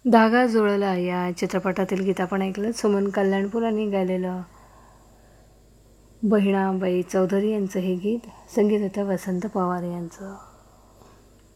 धागा जुळला या चित्रपटातील गीत आपण ऐकलं. सुमन कल्याणपूर यांनी गायलेलं. बहिणाबाई चौधरी यांचं हे गीत. संगीत होतं वसंत पवार यांचं.